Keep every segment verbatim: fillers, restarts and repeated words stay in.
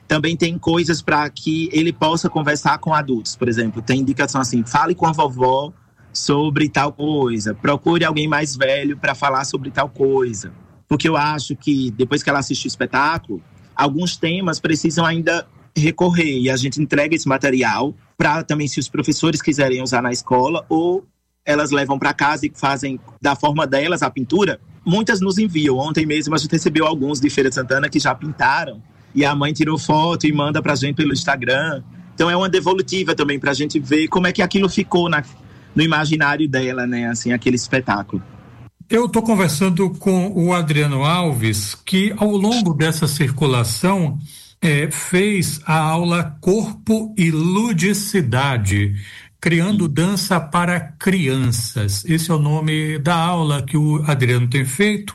também tem coisas para que ele possa conversar com adultos. Por exemplo, tem indicação assim, fale com a vovó sobre tal coisa, procure alguém mais velho para falar sobre tal coisa. Porque eu acho que depois que ela assiste o espetáculo, alguns temas precisam ainda recorrer e a gente entrega esse material para também, se os professores quiserem usar na escola, ou elas levam para casa e fazem da forma delas a pintura. Muitas nos enviam. Ontem mesmo a gente recebeu alguns de Feira de Santana que já pintaram e a mãe tirou foto e manda pra gente pelo Instagram. Então é uma devolutiva também pra gente ver como é que aquilo ficou na, no imaginário dela, né? Assim, aquele espetáculo. Eu estou conversando com o Adriano Alves, que ao longo dessa circulação é, fez a aula Corpo e Ludicidade, criando dança para crianças. Esse é o nome da aula que o Adriano tem feito.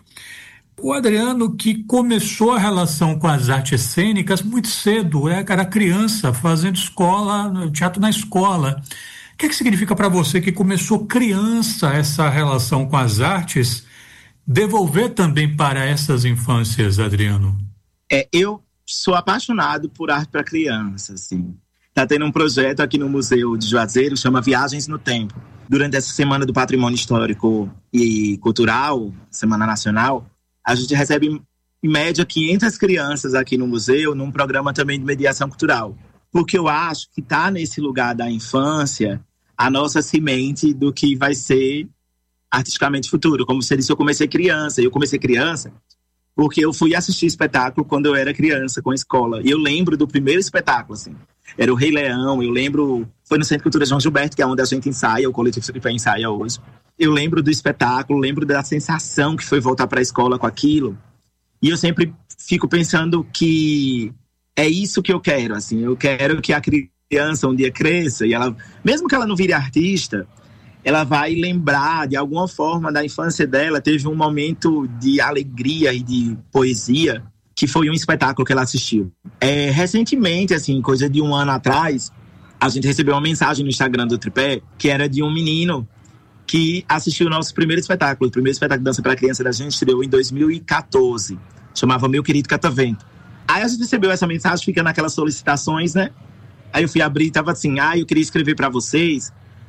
O Adriano, que começou a relação com as artes cênicas muito cedo, era criança, fazendo escola, teatro na escola. O que, é que significa para você, que começou criança essa relação com as artes, devolver também para essas infâncias, Adriano? É, eu sou apaixonado por arte para criança, assim. Tá tendo um projeto aqui no Museu de Juazeiro, chama Viagens no Tempo. Durante essa Semana do Patrimônio Histórico e Cultural, Semana Nacional, a gente recebe, em média, quinhentas crianças aqui no museu, num programa também de mediação cultural. Porque eu acho que tá nesse lugar da infância a nossa semente do que vai ser artisticamente futuro. Como você disse, eu comecei criança. Eu comecei criança porque eu fui assistir espetáculo quando eu era criança, com a escola. E eu lembro do primeiro espetáculo, assim. Era o Rei Leão, eu lembro... Foi no Centro de Cultura João Gilberto, que é onde a gente ensaia, o Coletivo Tripé ensaia hoje. Eu lembro do espetáculo, lembro da sensação que foi voltar para a escola com aquilo. E eu sempre fico pensando que é isso que eu quero, assim. Eu quero que a criança um dia cresça e ela, mesmo que ela não vire artista, ela vai lembrar de alguma forma da infância dela. Teve um momento de alegria e de poesia que foi um espetáculo que ela assistiu. É, recentemente, assim, coisa de um ano atrás, a gente recebeu uma mensagem no Instagram do Tripé que era de um menino que assistiu o nosso primeiro espetáculo. O primeiro espetáculo de dança para criança da gente estreou em dois mil e catorze. Chamava Meu Querido Catavento. Aí a gente recebeu essa mensagem, fica naquelas solicitações, né? Aí eu fui abrir e tava assim, ah, eu queria escrever para vocês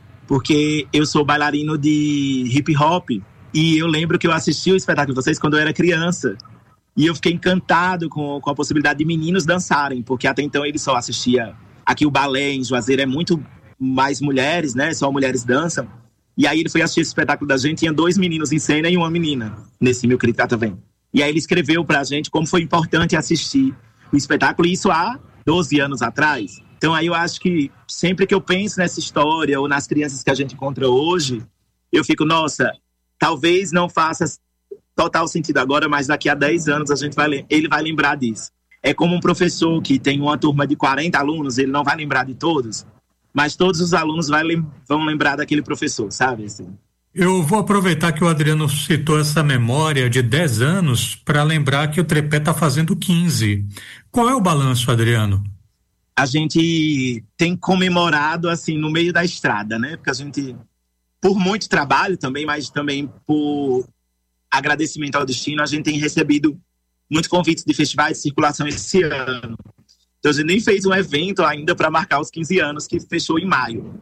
porque eu sou bailarino de hip hop e eu lembro que eu assisti o espetáculo de vocês quando eu era criança. E eu fiquei encantado com, com a possibilidade de meninos dançarem, porque até então ele só assistia... Aqui o balé em Juazeiro é muito mais mulheres, né? Só mulheres dançam. E aí ele foi assistir esse espetáculo da gente, tinha dois meninos em cena e uma menina, nesse Meu Querido Catavento. E aí ele escreveu pra gente como foi importante assistir o espetáculo, e isso há doze anos atrás. Então aí eu acho que sempre que eu penso nessa história, ou nas crianças que a gente encontra hoje, eu fico, nossa, talvez não faça total sentido agora, mas daqui a dez anos a gente vai, ele vai lembrar disso. É como um professor que tem uma turma de quarenta alunos, ele não vai lembrar de todos, mas todos os alunos vai, vão lembrar daquele professor, sabe? Assim. Eu vou aproveitar que o Adriano citou essa memória de dez anos para lembrar que o Tripé está fazendo quinze. Qual é o balanço, Adriano? A gente tem comemorado assim no meio da estrada, né? Porque a gente, por muito trabalho também, mas também por agradecimento ao destino, a gente tem recebido muitos convites de festivais de circulação esse ano. Então a gente nem fez um evento ainda para marcar os quinze anos, que fechou em maio.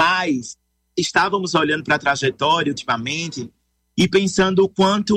Mas estávamos olhando para a trajetória ultimamente e pensando o quanto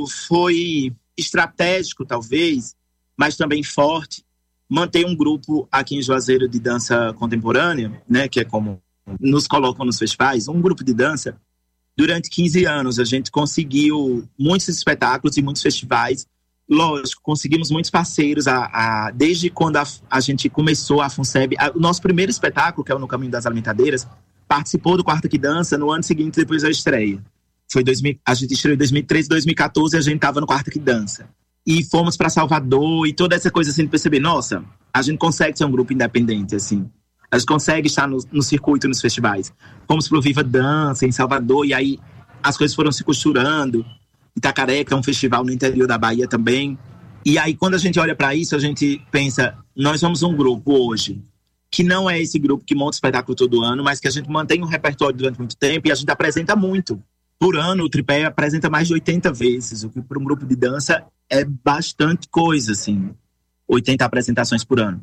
foi estratégico, talvez, mas também forte, manter um grupo aqui em Juazeiro de dança contemporânea, né, que é como nos colocam nos festivais, um grupo de dança. Durante quinze anos a gente conseguiu muitos espetáculos e muitos festivais. Lógico, conseguimos muitos parceiros a, a, desde quando a, a gente começou a FUNSEB. A, o nosso primeiro espetáculo, que é o No Caminho das Alimentadeiras, participou do Quarto Que Dança no ano seguinte, depois da estreia. Foi dois mil, a gente estreou em dois mil e treze, dois mil e catorze, a gente estava no Quarto Que Dança. E fomos para Salvador e toda essa coisa assim de perceber, nossa, a gente consegue ser um grupo independente, assim. A gente consegue estar no, no circuito, nos festivais. Fomos pro Viva Dança em Salvador e aí as coisas foram se costurando. Itacaré, que é um festival no interior da Bahia também. E aí, quando a gente olha para isso, a gente pensa, nós somos um grupo hoje, que não é esse grupo que monta espetáculo todo ano, mas que a gente mantém um repertório durante muito tempo e a gente apresenta muito. Por ano, o Tripé apresenta mais de oitenta vezes, o que para um grupo de dança é bastante coisa, assim. oitenta apresentações por ano.